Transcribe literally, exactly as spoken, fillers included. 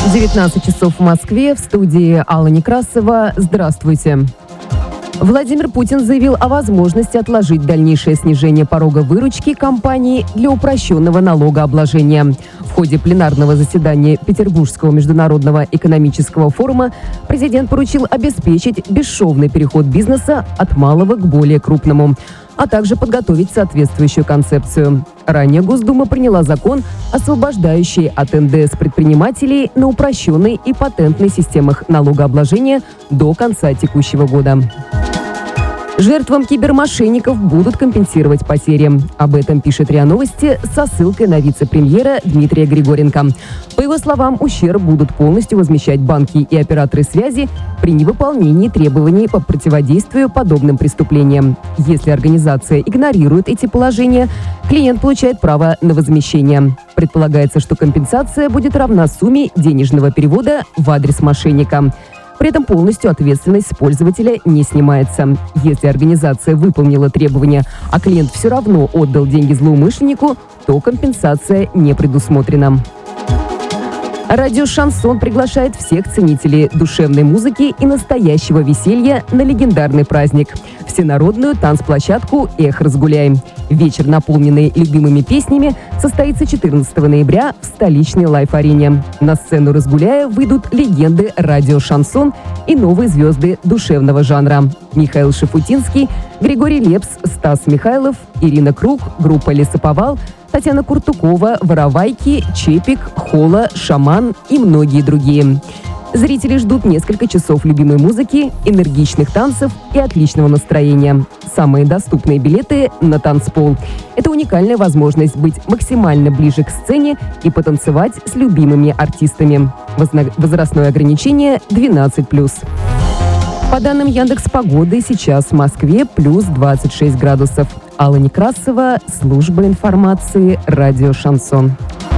девятнадцать часов в Москве. В студии Алла Некрасова. Здравствуйте. Владимир Путин заявил о возможности отложить дальнейшее снижение порога выручки компании для упрощенного налогообложения. В ходе пленарного заседания Петербургского международного экономического форума президент поручил обеспечить бесшовный переход бизнеса от малого к более крупному, а также подготовить соответствующую концепцию. Ранее Госдума приняла закон, освобождающий от эн дэ эс предпринимателей на упрощенной и патентной системах налогообложения до конца текущего года. Жертвам кибермошенников будут компенсировать потери. Об этом пишет РИА Новости со ссылкой на вице-премьера Дмитрия Григоренко. По его словам, ущерб будут полностью возмещать банки и операторы связи при невыполнении требований по противодействию подобным преступлениям. Если организация игнорирует эти положения, клиент получает право на возмещение. Предполагается, что компенсация будет равна сумме денежного перевода в адрес мошенника. При этом полностью ответственность с пользователя не снимается. Если организация выполнила требования, а клиент все равно отдал деньги злоумышленнику, то компенсация не предусмотрена. Радио «Шансон» приглашает всех ценителей душевной музыки и настоящего веселья на легендарный праздник – всенародную танцплощадку «Эх, разгуляем». Вечер, наполненный любимыми песнями, состоится четырнадцатого ноября в столичной лайф-арене. На сцену «Разгуляя» выйдут легенды радио «Шансон» и новые звезды душевного жанра – Михаил Шафутинский, Григорий Лепс, Стас Михайлов, Ирина Круг, группа «Лесоповал», Татьяна Куртукова, Воровайки, Чепик, Хола, Шаман и многие другие. Зрители ждут несколько часов любимой музыки, энергичных танцев и отличного настроения. Самые доступные билеты на танцпол. Это уникальная возможность быть максимально ближе к сцене и потанцевать с любимыми артистами. Возна- возрастное ограничение двенадцать плюс. По данным Яндекс.Погоды, сейчас в Москве плюс двадцать шесть градусов. Алла Некрасова, служба информации, радио «Шансон».